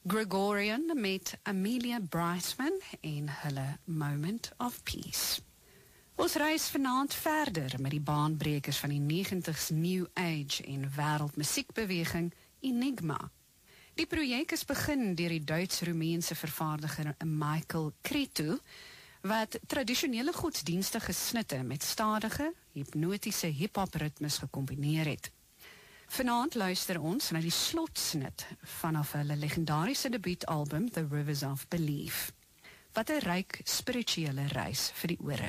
Gregorian met Amelia Brightman en hulle Moment of Peace. Ons reis vanaand verder met die baanbrekers van die 90s New Age en wêreldmusiekbeweging Enigma. Die projek is begin deur die Duits-Roemeense vervaardiger Michael Cretu, wat tradisionele godsdienstige snitte met stadige, hypnotiese hip-hop ritmes gekombineer het. Vanaand luister ons na die slotsnit vanaf hulle legendariese debuutalbum The Rivers of Belief. Wat 'n ryk spirituele reis vir die ore.